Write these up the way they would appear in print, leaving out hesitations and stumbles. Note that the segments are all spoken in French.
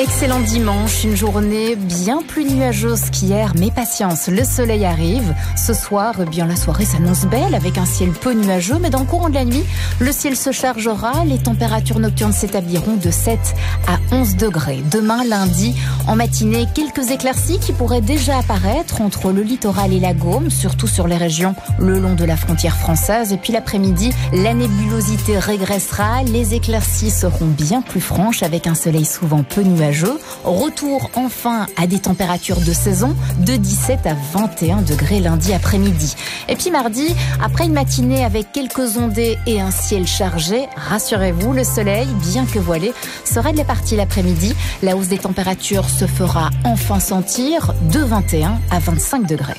Excellent dimanche, une journée bien plus nuageuse qu'hier, mais patience, le soleil arrive. Ce soir, la soirée s'annonce belle avec un ciel peu nuageux, mais dans le courant de la nuit, le ciel se chargera. Les températures nocturnes s'établiront de 7 à 11 degrés. Demain, lundi, en matinée, quelques éclaircies qui pourraient déjà apparaître entre le littoral et la Gaume, surtout sur les régions le long de la frontière française. Et puis l'après-midi, la nébulosité régressera. Les éclaircies seront bien plus franches avec un soleil souvent peu nuageux. Retour enfin à des températures de saison de 17 à 21 degrés lundi après-midi. Et puis mardi, après une matinée avec quelques ondées et un ciel chargé, rassurez-vous, le soleil, bien que voilé, sera de la partie l'après-midi. La hausse des températures se fera enfin sentir de 21 à 25 degrés.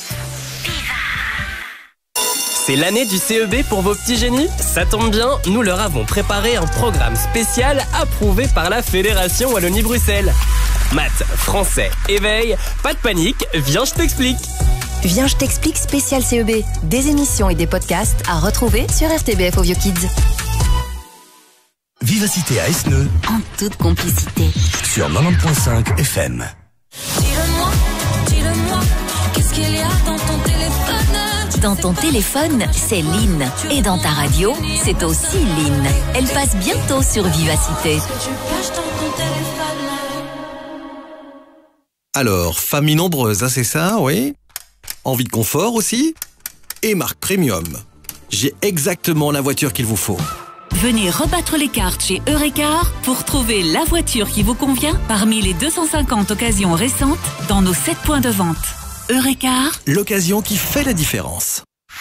C'est l'année du CEB pour vos petits génies? Ça tombe bien, nous leur avons préparé un programme spécial approuvé par la Fédération Wallonie-Bruxelles. Maths, français, éveil, pas de panique, viens je t'explique. Viens je t'explique spécial CEB. Des émissions et des podcasts à retrouver sur RTBF Audio Kids. Vivacité à Esneux. En toute complicité. Sur 90.5 FM. Dis-le-moi, qu'est-ce qu'il y a dans ton téléphone? Dans ton téléphone, c'est Lynn. Et dans ta radio, c'est aussi Lynn. Elle passe bientôt sur Vivacité. Alors, famille nombreuse, c'est ça, oui? Envie de confort aussi? Et marque premium. J'ai exactement la voiture qu'il vous faut. Venez rebattre les cartes chez Eurecar pour trouver la voiture qui vous convient parmi les 250 occasions récentes dans nos 7 points de vente. Eurecar, l'occasion qui fait la différence.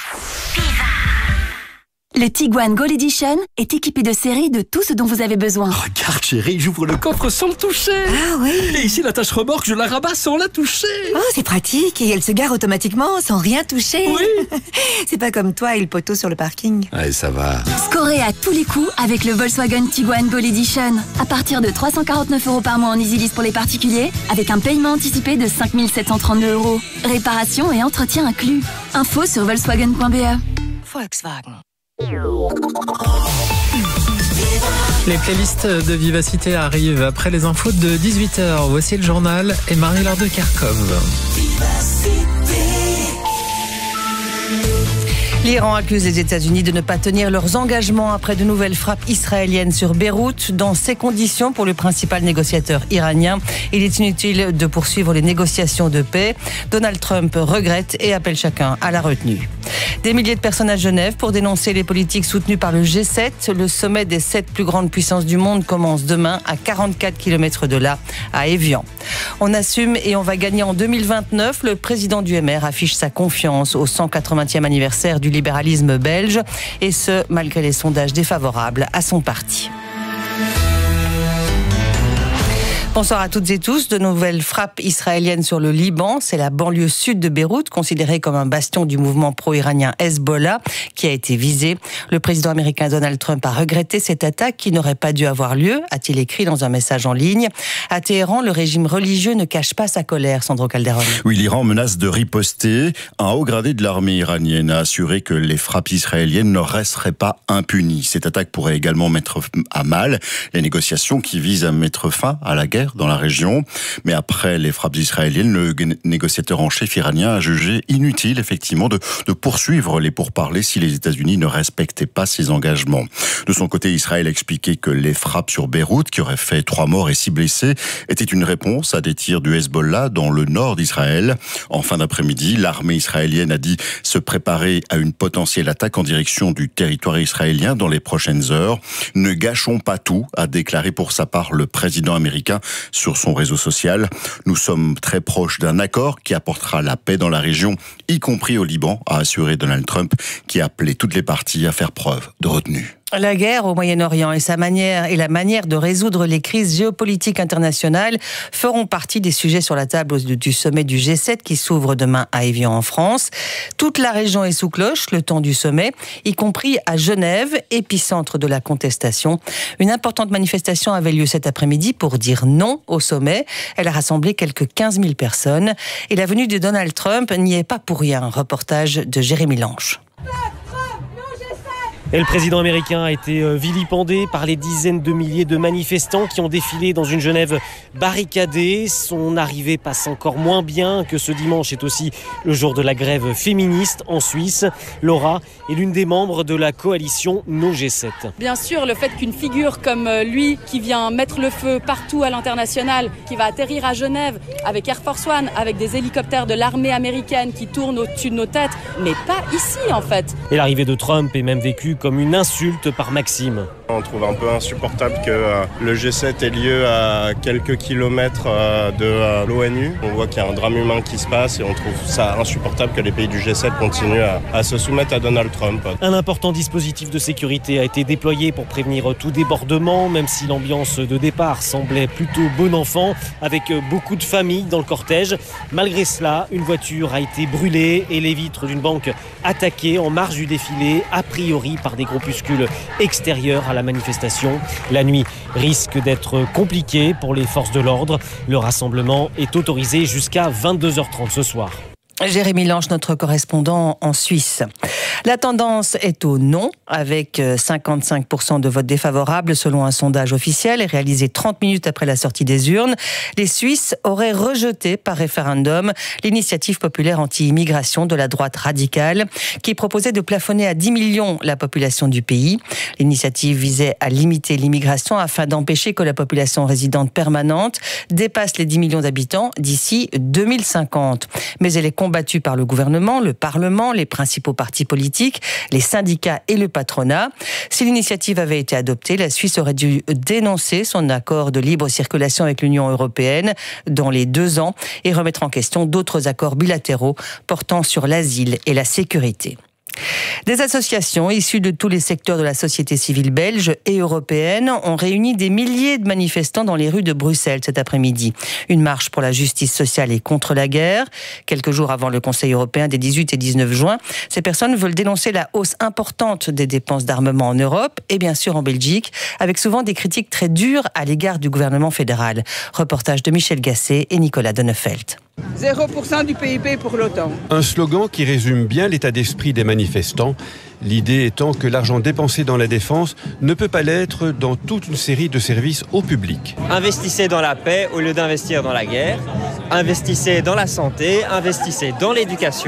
Le Tiguan Gold Edition est équipé de série de tout ce dont vous avez besoin. Regarde chérie, j'ouvre le coffre sans le toucher. Ah oui. Et ici l'attache remorque, je la rabats sans la toucher. Oh, c'est pratique et elle se gare automatiquement sans rien toucher. Oui. C'est pas comme toi et le poteau sur le parking. Allez, ça va. Scorez à tous les coups avec le Volkswagen Tiguan Gold Edition. À partir de 349 € par mois en EasyLease pour les particuliers, avec un paiement anticipé de 5 732 €. Réparation et entretien inclus. Info sur volkswagen.be. Volkswagen. Les playlists de Vivacité arrivent après les infos de 18h. Voici le journal et Marie-Laure de Kerkhove. L'Iran accuse les États-Unis de ne pas tenir leurs engagements après de nouvelles frappes israéliennes sur Beyrouth. Dans ces conditions, pour le principal négociateur iranien, il est inutile de poursuivre les négociations de paix. Donald Trump regrette et appelle chacun à la retenue. Des milliers de personnes à Genève pour dénoncer les politiques soutenues par le G7. Le sommet des 7 plus grandes puissances du monde commence demain à 44 km de là, à Évian. On assume et on va gagner en 2029. Le président du MR affiche sa confiance au 180e anniversaire du libéralisme belge, et ce, malgré les sondages défavorables à son parti. Bonsoir à toutes et tous. De nouvelles frappes israéliennes sur le Liban. C'est la banlieue sud de Beyrouth, considérée comme un bastion du mouvement pro-iranien Hezbollah, qui a été visée. Le président américain Donald Trump a regretté cette attaque qui n'aurait pas dû avoir lieu, a-t-il écrit dans un message en ligne. À Téhéran, le régime religieux ne cache pas sa colère, Sandro Calderon. Oui, l'Iran menace de riposter. Un haut gradé de l'armée iranienne a assuré que les frappes israéliennes ne resteraient pas impunies. Cette attaque pourrait également mettre à mal les négociations qui visent à mettre fin à la guerre dans la région. Mais après les frappes israéliennes, le négociateur en chef iranien a jugé inutile, effectivement, de poursuivre les pourparlers si les États-Unis ne respectaient pas ses engagements. De son côté, Israël a expliqué que les frappes sur Beyrouth, qui auraient fait 3 morts et 6 blessés, étaient une réponse à des tirs du Hezbollah dans le nord d'Israël. En fin d'après-midi, l'armée israélienne a dit se préparer à une potentielle attaque en direction du territoire israélien dans les prochaines heures. Ne gâchons pas tout, a déclaré pour sa part le président américain sur son réseau social. Nous sommes très proches d'un accord qui apportera la paix dans la région, y compris au Liban, a assuré Donald Trump, qui a appelé toutes les parties à faire preuve de retenue. La guerre au Moyen-Orient et la manière de résoudre les crises géopolitiques internationales feront partie des sujets sur la table du sommet du G7 qui s'ouvre demain à Évian en France. Toute la région est sous cloche le temps du sommet, y compris à Genève, épicentre de la contestation. Une importante manifestation avait lieu cet après-midi pour dire non au sommet. Elle a rassemblé quelques 15 000 personnes. Et la venue de Donald Trump n'y est pas pour rien. Reportage de Jérémy Lange. Et le président américain a été vilipendé par les dizaines de milliers de manifestants qui ont défilé dans une Genève barricadée. Son arrivée passe encore moins bien que ce dimanche est aussi le jour de la grève féministe en Suisse. Laura est l'une des membres de la coalition No G7. Bien sûr, le fait qu'une figure comme lui, qui vient mettre le feu partout à l'international, qui va atterrir à Genève avec Air Force One, avec des hélicoptères de l'armée américaine qui tournent au-dessus de nos têtes, mais pas ici en fait. Et l'arrivée de Trump est même vécue comme une insulte par Maxime. On trouve un peu insupportable que le G7 ait lieu à quelques kilomètres de l'ONU. On voit qu'il y a un drame humain qui se passe et on trouve ça insupportable que les pays du G7 continuent à se soumettre à Donald Trump. Un important dispositif de sécurité a été déployé pour prévenir tout débordement, même si l'ambiance de départ semblait plutôt bon enfant, avec beaucoup de familles dans le cortège. Malgré cela, une voiture a été brûlée et les vitres d'une banque attaquées en marge du défilé, a priori par des groupuscules extérieurs à la manifestation. La nuit risque d'être compliquée pour les forces de l'ordre. Le rassemblement est autorisé jusqu'à 22h30 ce soir. Jérémy Lange, notre correspondant en Suisse. La tendance est au non, avec 55% de votes défavorables selon un sondage officiel réalisé 30 minutes après la sortie des urnes. Les Suisses auraient rejeté par référendum l'initiative populaire anti-immigration de la droite radicale qui proposait de plafonner à 10 millions la population du pays. L'initiative visait à limiter l'immigration afin d'empêcher que la population résidente permanente dépasse les 10 millions d'habitants d'ici 2050. Mais elle est combattue par le gouvernement, le Parlement, les principaux partis politiques, les syndicats et le patronat. Si l'initiative avait été adoptée, la Suisse aurait dû dénoncer son accord de libre circulation avec l'Union européenne dans les 2 ans et remettre en question d'autres accords bilatéraux portant sur l'asile et la sécurité. Des associations issues de tous les secteurs de la société civile belge et européenne ont réuni des milliers de manifestants dans les rues de Bruxelles cet après-midi. Une marche pour la justice sociale et contre la guerre. Quelques jours avant le Conseil européen des 18 et 19 juin, ces personnes veulent dénoncer la hausse importante des dépenses d'armement en Europe et bien sûr en Belgique, avec souvent des critiques très dures à l'égard du gouvernement fédéral. Reportage de Michel Gasset et Nicolas Donnefeld. 0% du PIB pour l'OTAN. Un slogan qui résume bien l'état d'esprit des manifestants. L'idée étant que l'argent dépensé dans la défense ne peut pas l'être dans toute une série de services au public. Investissez dans la paix au lieu d'investir dans la guerre. Investissez dans la santé, investissez dans l'éducation.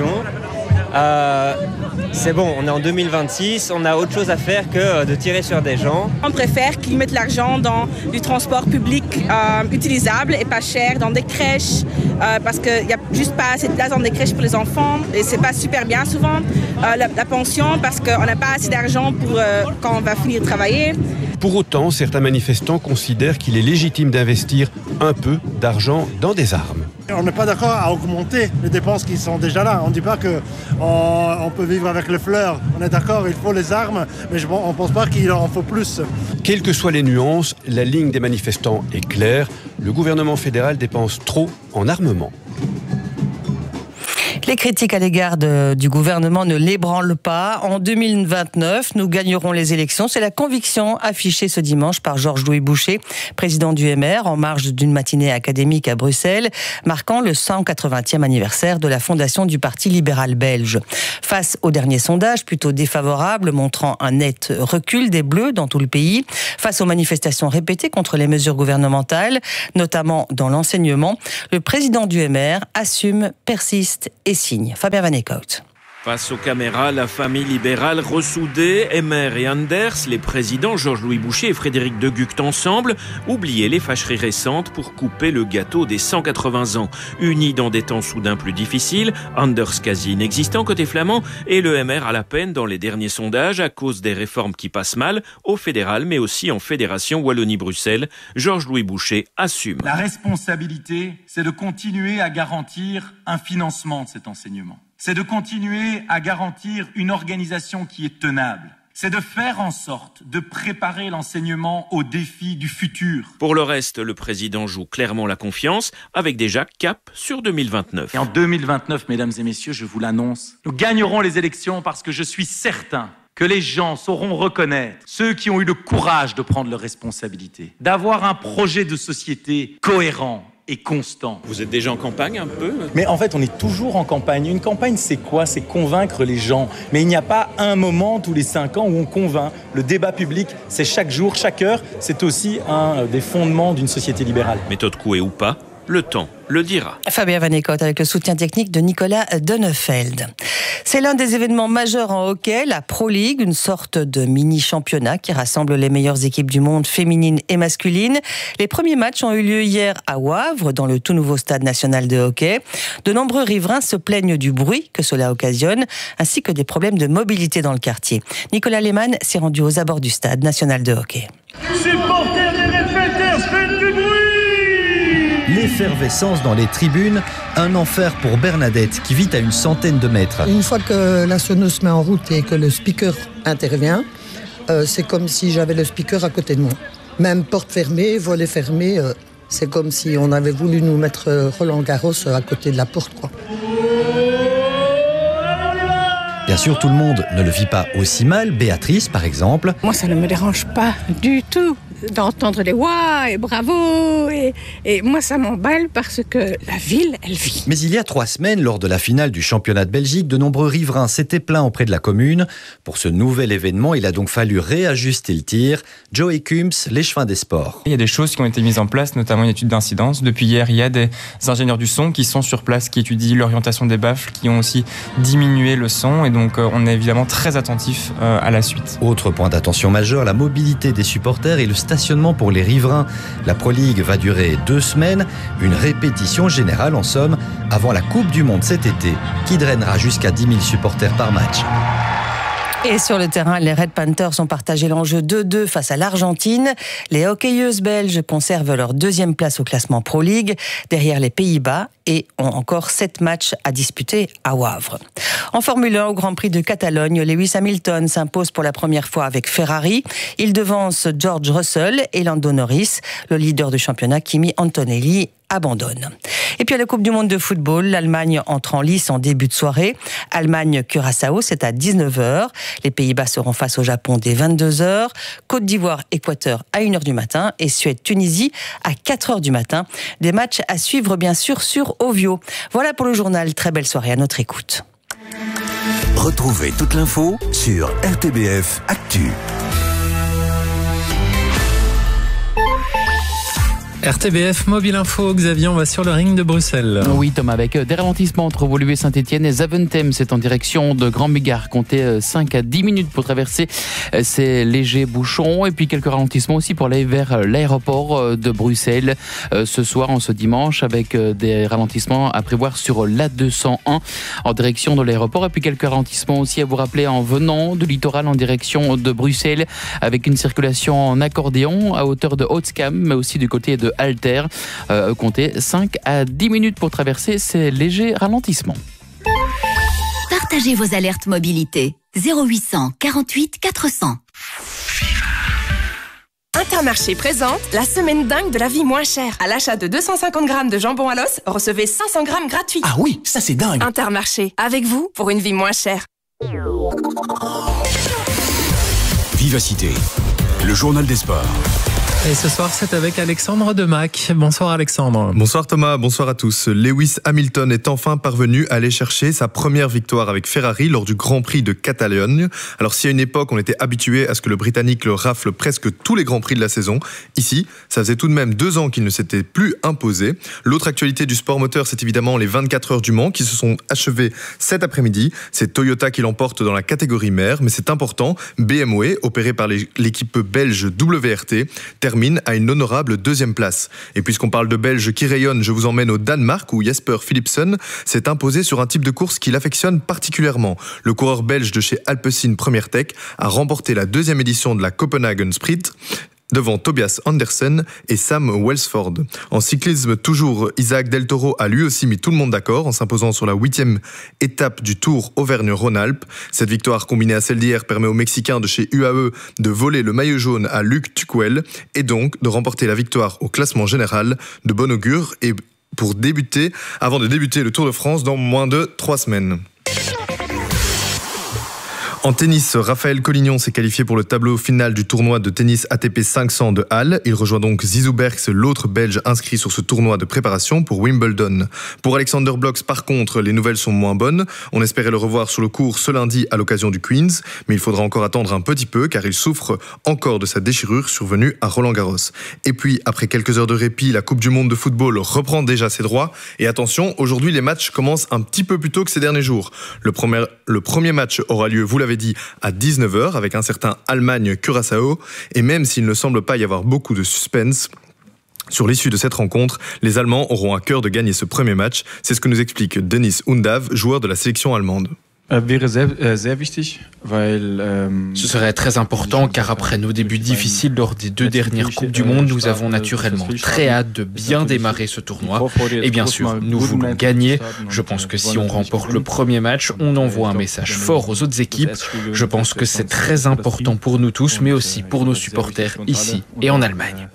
C'est bon, on est en 2026, on a autre chose à faire que de tirer sur des gens. On préfère qu'ils mettent l'argent dans du transport public utilisable et pas cher, dans des crèches, parce qu'il n'y a juste pas assez de place dans des crèches pour les enfants et c'est pas super bien souvent. La pension, parce qu'on n'a pas assez d'argent pour quand on va finir de travailler. Pour autant, certains manifestants considèrent qu'il est légitime d'investir un peu d'argent dans des armes. On n'est pas d'accord à augmenter les dépenses qui sont déjà là. On ne dit pas qu'on peut vivre avec les fleurs. On est d'accord, il faut les armes, mais on ne pense pas qu'il en faut plus. Quelles que soient les nuances, la ligne des manifestants est claire. Le gouvernement fédéral dépense trop en armement. Les critiques à l'égard du gouvernement ne l'ébranlent pas. En 2029, nous gagnerons les élections. C'est la conviction affichée ce dimanche par Georges-Louis Boucher, président du MR, en marge d'une matinée académique à Bruxelles, marquant le 180e anniversaire de la fondation du Parti libéral belge. Face au dernier sondage, plutôt défavorable, montrant un net recul des Bleus dans tout le pays, face aux manifestations répétées contre les mesures gouvernementales, notamment dans l'enseignement, le président du MR assume, persiste et signe. Fabien Van Eekhout. Face aux caméras, la famille libérale ressoudée, Emmer et Anders, les présidents Georges-Louis Boucher et Frédéric de Gucht ensemble, oubliaient les fâcheries récentes pour couper le gâteau des 180 ans. Unis dans des temps soudain plus difficiles, Anders quasi inexistant côté flamand et le MR à la peine dans les derniers sondages à cause des réformes qui passent mal au fédéral mais aussi en fédération Wallonie-Bruxelles. Georges-Louis Boucher assume. La responsabilité, c'est de continuer à garantir un financement de cet enseignement. C'est de continuer à garantir une organisation qui est tenable. C'est de faire en sorte de préparer l'enseignement aux défis du futur. Pour le reste, le président joue clairement la confiance, avec déjà cap sur 2029. Et en 2029, mesdames et messieurs, je vous l'annonce, nous gagnerons les élections parce que je suis certain que les gens sauront reconnaître ceux qui ont eu le courage de prendre leurs responsabilités, d'avoir un projet de société cohérent, et constant. Vous êtes déjà en campagne un peu ? Mais en fait, on est toujours en campagne. Une campagne, c'est quoi ? C'est convaincre les gens. Mais il n'y a pas un moment tous les 5 ans où on convainc. Le débat public, c'est chaque jour, chaque heure. C'est aussi un des fondements d'une société libérale. Méthode Coué ou pas, le temps le dira. Fabien Van Eekhout avec le soutien technique de Nicolas Donnefeld. C'est l'un des événements majeurs en hockey, la Pro League, une sorte de mini-championnat qui rassemble les meilleures équipes du monde féminines et masculines. Les premiers matchs ont eu lieu hier à Wavre, dans le tout nouveau stade national de hockey. De nombreux riverains se plaignent du bruit que cela occasionne, ainsi que des problèmes de mobilité dans le quartier. Nicolas Lehmann s'est rendu aux abords du stade national de hockey. Supporters des Redfelters, faites du bruit! L'effervescence dans les tribunes, un enfer pour Bernadette qui vit à une centaine de mètres. Une fois que la sonneuse se met en route et que le speaker intervient, c'est comme si j'avais le speaker à côté de moi. Même porte fermée, volet fermé, c'est comme si on avait voulu nous mettre Roland Garros à côté de la porte, quoi. Bien sûr, tout le monde ne le vit pas aussi mal. Béatrice, par exemple. Moi, ça ne me dérange pas du tout d'entendre les ouah et bravo. Et moi, ça m'emballe parce que la ville, elle vit. Mais il y a 3 semaines, lors de la finale du championnat de Belgique, de nombreux riverains s'étaient plaints auprès de la commune. Pour ce nouvel événement, il a donc fallu réajuster le tir. Joey Coombs, l'échevin des sports. Il y a des choses qui ont été mises en place, notamment une étude d'incidence. Depuis hier, il y a des ingénieurs du son qui sont sur place, qui étudient l'orientation des baffles, qui ont aussi diminué le son. Et donc, on est évidemment très attentif à la suite. Autre point d'attention majeur, la mobilité des supporters et le stationnement pour les riverains. La Pro League va durer 2 semaines, une répétition générale en somme, avant la Coupe du Monde cet été, qui drainera jusqu'à 10 000 supporters par match. Et sur le terrain, les Red Panthers ont partagé l'enjeu 2-2 face à l'Argentine. Les hockeyeuses belges conservent leur 2e place au classement Pro League, derrière les Pays-Bas, et ont encore 7 matchs à disputer à Wavre. En Formule 1, au Grand Prix de Catalogne, Lewis Hamilton s'impose pour la première fois avec Ferrari. Il devance George Russell et Lando Norris. Le leader du championnat, Kimi Antonelli, abandonne. Et puis à la Coupe du Monde de football, l'Allemagne entre en lice en début de soirée. Allemagne-Curaçao, c'est à 19h. Les Pays-Bas seront face au Japon dès 22h. Côte d'Ivoire-Équateur à 1h du matin. Et Suède-Tunisie à 4h du matin. Des matchs à suivre bien sûr sur Ovio. Voilà pour le journal. Très belle soirée à notre écoute. Retrouvez toute l'info sur RTBF Actu. RTBF Mobile Info, Xavier, on va sur le ring de Bruxelles. Oui Thomas, avec des ralentissements entre Woluwe Saint-Etienne et Zaventem, c'est en direction de Grand Bigard. Comptez 5 à 10 minutes pour traverser ces légers bouchons. Et puis quelques ralentissements aussi pour aller vers l'aéroport de Bruxelles ce soir, en ce dimanche, avec des ralentissements à prévoir sur l'A201 en direction de l'aéroport. Et puis quelques ralentissements aussi à vous rappeler en venant du littoral en direction de Bruxelles, avec une circulation en accordéon à hauteur de Hautskam, mais aussi du côté de Alter. Comptez 5 à 10 minutes pour traverser ces légers ralentissements. Partagez vos alertes mobilité. 0800 48 400. Intermarché présente la semaine dingue de la vie moins chère. À l'achat de 250 grammes de jambon à l'os, recevez 500 grammes gratuits. Ah oui, ça c'est dingue. Intermarché, avec vous pour une vie moins chère. Vivacité, le journal des sports. Et ce soir, c'est avec Alexandre Demac. Bonsoir Alexandre. Bonsoir Thomas, bonsoir à tous. Lewis Hamilton est enfin parvenu à aller chercher sa première victoire avec Ferrari lors du Grand Prix de Catalogne. Alors si à une époque on était habitué à ce que le Britannique le rafle presque tous les Grands Prix de la saison, ici, ça faisait tout de même 2 ans qu'il ne s'était plus imposé. L'autre actualité du sport moteur, c'est évidemment les 24 heures du Mans qui se sont achevées cet après-midi. C'est Toyota qui l'emporte dans la catégorie mère, mais c'est important, BMW, opéré par l'équipe belge WRT, termine à une honorable 2e place. Et puisqu'on parle de Belges qui rayonnent, je vous emmène au Danemark où Jesper Philipsen s'est imposé sur un type de course qu'il affectionne particulièrement. Le coureur belge de chez Alpecin Première Tech a remporté la 2e édition de la Copenhagen Sprint devant Tobias Andersen et Sam Welsford. En cyclisme, toujours, Isaac Del Toro a lui aussi mis tout le monde d'accord en s'imposant sur la 8e étape du Tour Auvergne-Rhône-Alpes. Cette victoire combinée à celle d'hier permet aux Mexicains de chez UAE de voler le maillot jaune à Luc Tuquel et donc de remporter la victoire au classement général de bon augure et avant de débuter le Tour de France dans moins de 3 semaines. En tennis, Raphaël Collignon s'est qualifié pour le tableau final du tournoi de tennis ATP 500 de Halle. Il rejoint donc Zizou Berks, l'autre Belge inscrit sur ce tournoi de préparation pour Wimbledon. Pour Alexander Blocks, par contre, les nouvelles sont moins bonnes. On espérait le revoir sur le court ce lundi à l'occasion du Queens, mais il faudra encore attendre un petit peu car il souffre encore de sa déchirure survenue à Roland-Garros. Et puis, après quelques heures de répit, la Coupe du Monde de football reprend déjà ses droits. Et attention, aujourd'hui, les matchs commencent un petit peu plus tôt que ces derniers jours. Le premier match aura lieu, vous l'avez dit, à 19h avec un certain Allemagne-Curaçao. Et même s'il ne semble pas y avoir beaucoup de suspense sur l'issue de cette rencontre, les Allemands auront à cœur de gagner ce premier match. C'est ce que nous explique Dennis Undav, joueur de la sélection allemande. Ce serait très important car après nos débuts difficiles lors des 2 dernières Coupes du Monde, nous avons naturellement très hâte de bien démarrer ce tournoi. Et bien sûr, nous voulons gagner. Je pense que si on remporte le premier match, on envoie un message fort aux autres équipes. Je pense que c'est très important pour nous tous, mais aussi pour nos supporters ici et en Allemagne.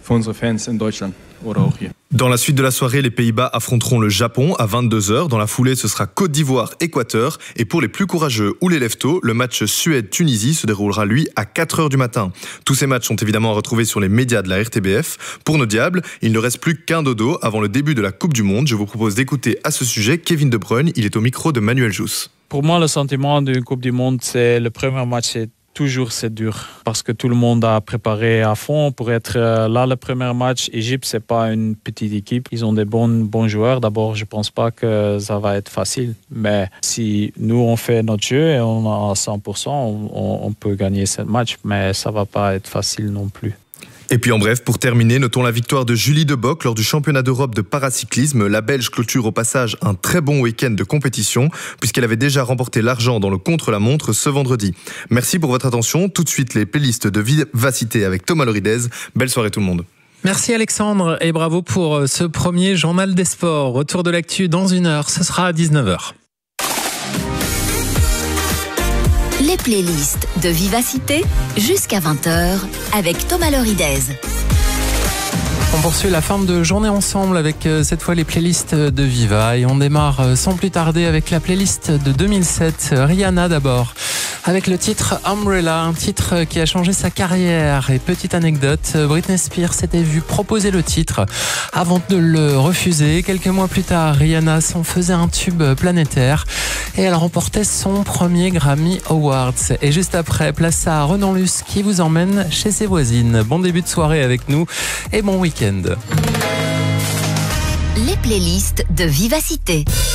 Dans la suite de la soirée, les Pays-Bas affronteront le Japon à 22h. Dans la foulée, ce sera Côte d'Ivoire-Équateur. Et pour les plus courageux ou les leftos, le match Suède-Tunisie se déroulera, lui, à 4h du matin. Tous ces matchs sont évidemment à retrouver sur les médias de la RTBF. Pour nos diables, il ne reste plus qu'un dodo avant le début de la Coupe du Monde. Je vous propose d'écouter à ce sujet Kevin De Bruyne. Il est au micro de Manuel Jousse. Pour moi, le sentiment d'une Coupe du Monde, c'est le premier match, c'est dur parce que tout le monde a préparé à fond pour être là le premier match. Égypte, c'est pas une petite équipe. Ils ont des bons joueurs. D'abord, je pense pas que ça va être facile. Mais si nous, on fait notre jeu et on est à 100%, on peut gagner ce match. Mais ça va pas être facile non plus. Et puis en bref, pour terminer, notons la victoire de Julie Debock lors du championnat d'Europe de paracyclisme. La Belge clôture au passage un très bon week-end de compétition puisqu'elle avait déjà remporté l'argent dans le contre-la-montre ce vendredi. Merci pour votre attention. Tout de suite, les playlists de Vivacité avec Thomas Loridez. Belle soirée tout le monde. Merci Alexandre et bravo pour ce premier journal des sports. Retour de l'actu dans 1 heure, ce sera à 19h. Les playlists de Vivacité jusqu'à 20h avec Thomas Loridez. On poursuit la fin de journée ensemble avec cette fois les playlists de Viva et on démarre sans plus tarder avec la playlist de 2007. Rihanna d'abord, avec le titre Umbrella, un titre qui a changé sa carrière. Et petite anecdote, Britney Spears s'était vue proposer le titre avant de le refuser. Quelques mois plus tard, Rihanna s'en faisait un tube planétaire et elle remportait son premier Grammy Awards. Et juste après, place à Renan Luce qui vous emmène chez ses voisines. Bon début de soirée avec nous et bon week-end. Les playlists de Vivacité.